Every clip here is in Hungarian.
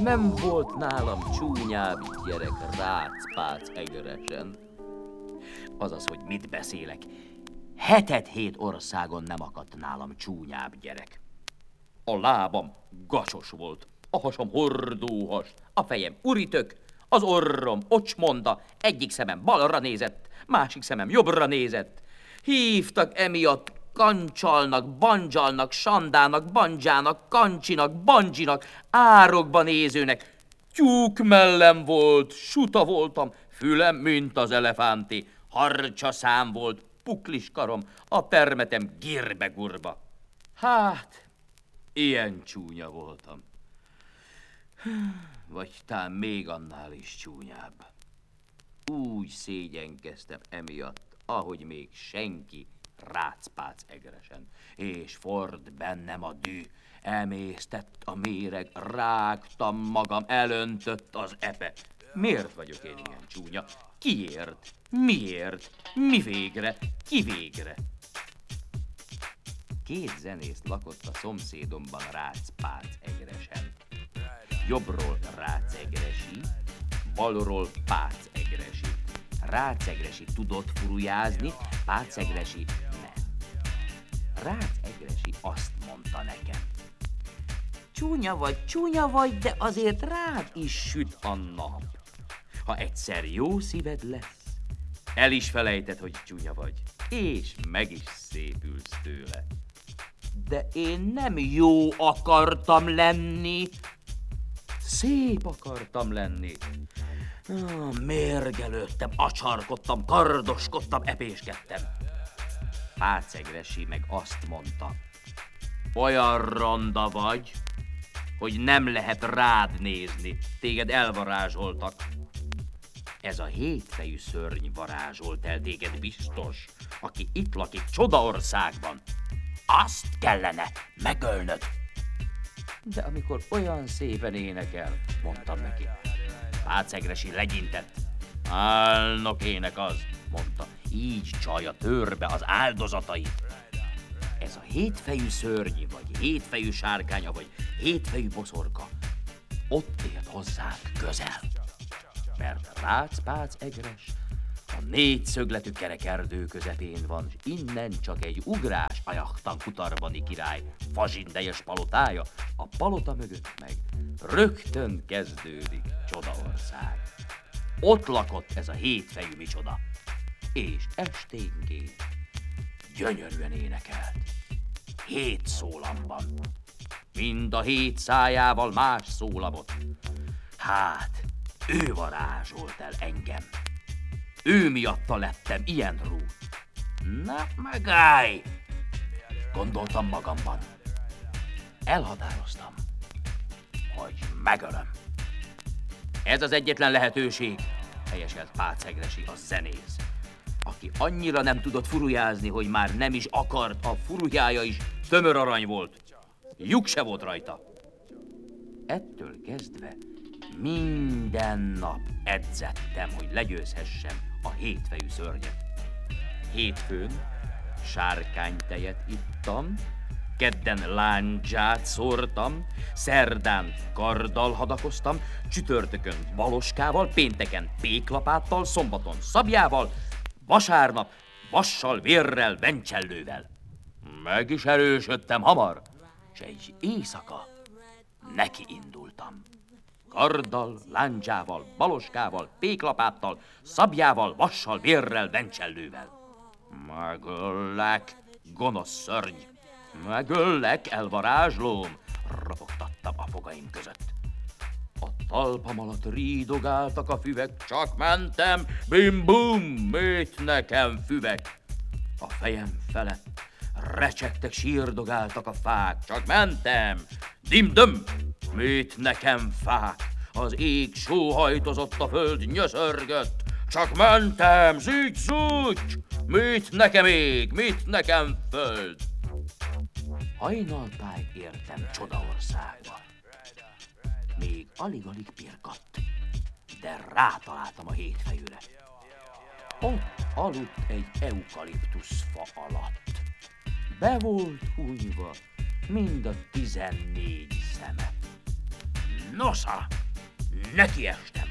Nem volt nálam csúnyább gyerek rácpác egeresen. Azaz, hogy mit beszélek. 7 országon nem akadt nálam csúnyább gyerek. A lábam gasos volt, a hasam hordóhas, a fejem uritök, az orrom ocsmonda, egyik szemem balra nézett, másik szemem jobbra nézett. Hívtak emiatt kancsalnak, bandzsalnak, sandának, bandzsának, kancsinak, bandzsinak, árokba nézőnek. Tyúk mellem volt, suta voltam, fülem, mint az elefánti, harcsa szám volt, puklis karom, a permetem girbe-gurba. Hát, ilyen csúnya voltam. Vagy talán még annál is csúnyább. Úgy szégyenkeztem emiatt, ahogy még senki rácpác egeresen, és ford bennem a dű, emésztett a méreg, rágtam magam, elöntött az epe. Miért vagyok én ilyen csúnya? Kiért? Miért? Mi végre? Ki végre? 2 zenész lakott a szomszédomban rácpác egeresen. Jobbról Rácegresi, balról Pácegresi. Rácegresi tudott furujázni, Pácegresi nem. Rácegresi azt mondta nekem: csúnya vagy, de azért rád is süt a nap. Ha egyszer jó szíved lesz, el is felejted, hogy csúnya vagy, és meg is szépülsz tőle. De én nem jó akartam lenni, szép akartam lenni. Mérgelődtem, acsarkodtam, kardoskodtam, epéskedtem. Pácegresi meg azt mondta: olyan ronda vagy, hogy nem lehet rád nézni, téged elvarázsoltak. Ez a 7 fejű szörny varázsolt el téged biztos, aki itt lakik Csodaországban. Azt kellene megölnöd. De amikor olyan szépen énekel, mondtam neki. Pácegresi legyintett. Álnok ének az, mondta, így csalja törbe az áldozatait. Ez a 7 fejű szörny, vagy 7 fejű sárkánya, vagy 7 fejű boszorka ott élt hozzánk közel. Mert rácpác egres a 4 szögletű kerek erdő közepén van, s innen csak egy ugrás a Jachtan Kutarbani király fazsindejes palotája, a palota mögött meg rögtön kezdődik Csodaország. Ott lakott ez a 7 fejű micsoda, és esténként gyönyörűen énekelt. 7 szólamban, mind a 7 szájával más szólamot. Hát, ő varázsolt el engem. Ő miatta lettem ilyen rút. Na, megállj! Gondoltam magamban. Elhatároztam, hogy megölöm. Ez az egyetlen lehetőség, helyeselt Pácegresi, a zenész, aki annyira nem tudott furujázni, hogy már nem is akart, a furujája is tömör arany volt. Lyuk se volt rajta. Ettől kezdve minden nap edzettem, hogy legyőzhessem a 7 fejű szörnyet. Hétfőn sárkánytejet ittam, kedden lándzsát szórtam, szerdán karddal hadakoztam, csütörtökön baloskával, pénteken péklapáttal, szombaton szabjával, vasárnap vassal, vérrel, vencsellővel. Meg is erősödtem hamar, s egy éjszaka neki indultam. Karddal, lándzsával, baloskával, péklapáttal, szabjával, vassal, vérrel, vencsellővel. Megöllek, gonosz szörny! Megöllek, elvarázslóm! Ropogtattam a fogaim között. A talpam alatt rídogáltak a füvek, csak mentem, bim-bum, mit nekem füvek. A fejem felett recsegtek, sírdogáltak a fák, csak mentem, dim-döm, mit nekem fák. Az ég sóhajtozott, a föld nyöszörgött, csak mentem, zügy-zúgy, mit nekem ég, mit nekem föld. Hajnaltáig értem Csodaországba. Még alig-alig pirkadt, de rátaláltam a 7 fejűre. Ott aludt egy eukaliptuszfa alatt. Be volt hunyva mind a 14 szeme. Nosza, nekiestem.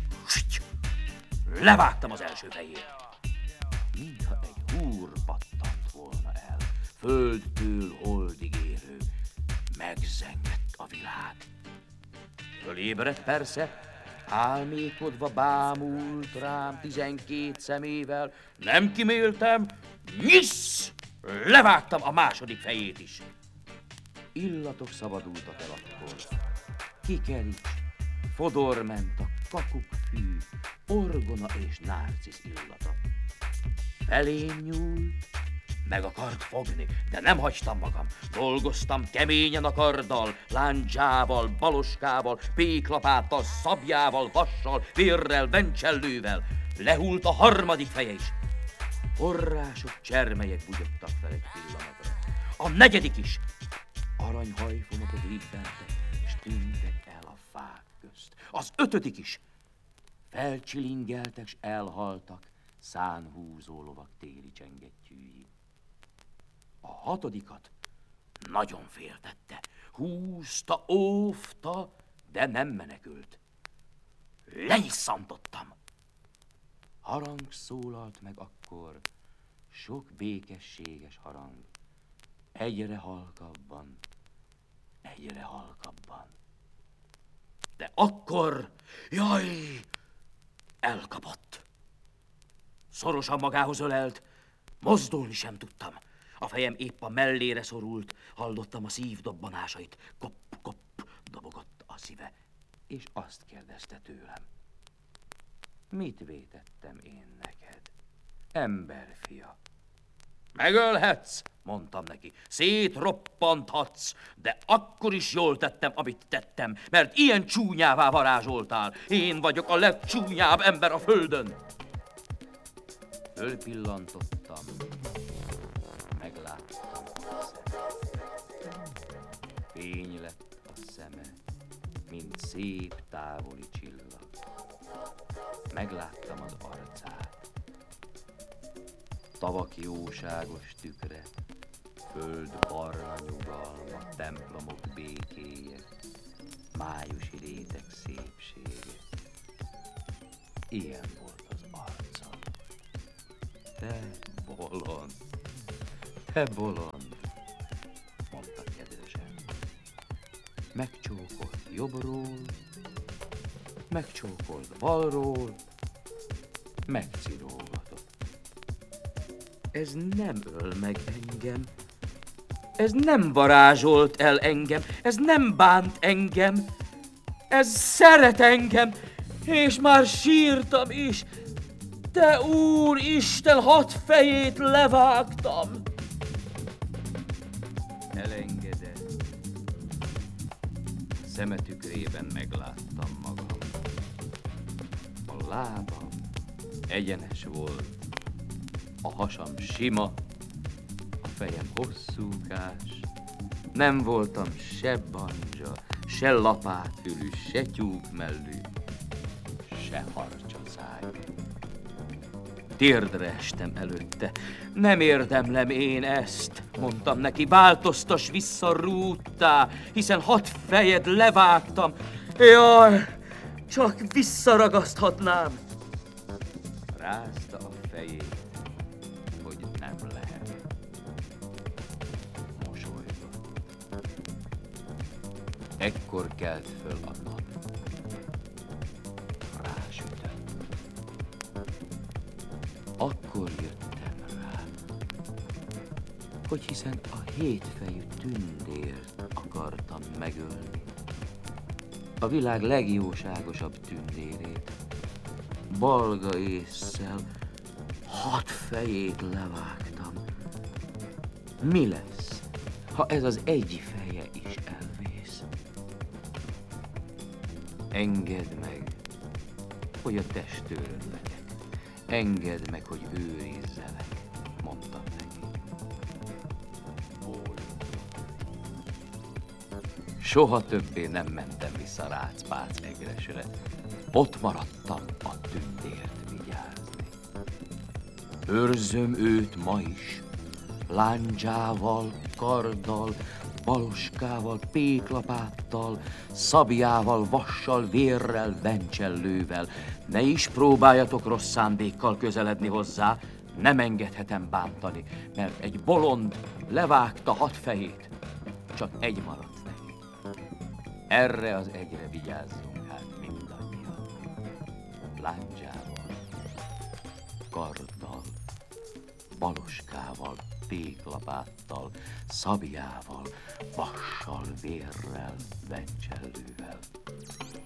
Levágtam az első fejét. Mintha egy húr pattant volna el, földtől holdig érő. Megzengett a világ. Fölébredt persze, álmékodva bámult rám 12 szemével. Nem kiméltem, nyisz! Levágtam a második fejét is. Illatok szabadultak el akkor. Kikerics, fodor ment a kakukkfű, orgona és nárcisz illata. Felém nyúlt, meg akart fogni, de nem hagytam magam. Dolgoztam keményen a karddal, lándzsával, baloskával, péklapáttal, szabjával, vassal, vérrel, vencsellővel. Lehult a harmadik feje is. Források, csermelyek bugyogtak fel egy pillanatra. A negyedik is. Aranyhajfonatok ribbentek, és tűntek el a fák közt. Az ötödik is. Felcsilingeltek, s elhaltak szánhúzó lovak téli csengettyűi. A hatodikat nagyon féltette. Húzta, óvta, de nem menekült. Lenyisszantottam. Harang szólalt meg akkor, sok békességes harang. Egyre halkabban, egyre halkabban. De akkor, jaj, elkapott. Szorosan magához ölelt, mozdulni sem tudtam. A fejem épp a mellére szorult, hallottam a szívdobbanásait. Kopp-kopp dobogott a szíve, és azt kérdezte tőlem. Mit vétettem én neked, emberfia? Megölhetsz, mondtam neki, szétroppanthatsz, de akkor is jól tettem, amit tettem, mert ilyen csúnyává varázsoltál. Én vagyok a legcsúnyább ember a földön. Fölpillantottam, megláttam a szemet. Fény lett a szeme, mint szép távoli csillag. Megláttam az arcát. Tavak jóságos tükre, föld barna nyugalma, templomok békéje, májusi rétek szépsége. Ilyen volt az arca. Te bolond, mondta kedvesen. Megcsókolt jobbról, megcsókolt balról, megcirógatott. Ez nem öl meg engem, ez nem varázsolt el engem, ez nem bánt engem, ez szeret engem, és már sírtam is. Te Úristen, 6 fejét levágtam. Elengedett. Szeme tükrében megláttam magam. A lábam egyenes volt, a hasam sima, a fejem hosszúkás. Nem voltam se banja, se lapátfülű, se tyúkmellű, se harcsaszájú. Térdre estem előtte. Nem érdemlem én ezt, mondtam neki, változtas vissza rúttá, hiszen 6 fejed levágtam. Jaj, csak visszaragaszthatnám. Rázta a fejét, hogy nem lehet. Mosolygott. Ekkor kelt föl a nap. Rásütött. Akkor jöttem rá, hogy hiszen a 7 fejű tündért akartam megölni. A világ legjóságosabb tündérét. Balga ésszel 6 fejét levágtam. Mi lesz, ha ez az egy feje is elvész? Engedd meg, hogy a testőröd legyek. Engedd meg, hogy őrizzelek, mondtam neki. Soha többé nem mentem vissza Rácpác Egresre. Ott maradtam a tündért vigyázni. Őrzöm őt ma is, lándzsával, karddal, Baloskával, péklapáttal, szabjával, vassal, vérrel, vencsellővel. Ne is próbáljatok rossz szándékkal közeledni hozzá, nem engedhetem bántani, mert egy bolond levágta 6 fejét, csak egy maradt neki. Erre az egyre vigyázzunk hát mindannyian. Lándzsával, karddal, baloskával, péklapáttal, szabjával, vassal, vérrel, vencsellővel.